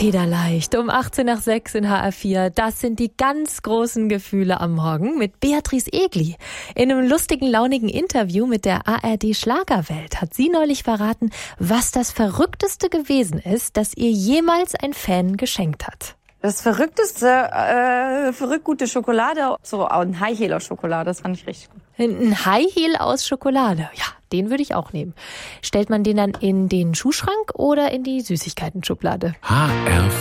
Federleicht um 18 nach 6 in HR4. Das sind die ganz großen Gefühle am Morgen mit Beatrice Egli. In einem lustigen, launigen Interview mit der ARD Schlagerwelt hat sie neulich verraten, was das Verrückteste gewesen ist, das ihr jemals ein Fan geschenkt hat. Das Verrückteste, verrückt gute Schokolade, so ein High Heel aus Schokolade, das fand ich richtig gut. Ein High Heel aus Schokolade, ja, den würde ich auch nehmen. Stellt man den dann in den Schuhschrank oder in die Süßigkeiten-Schublade? HR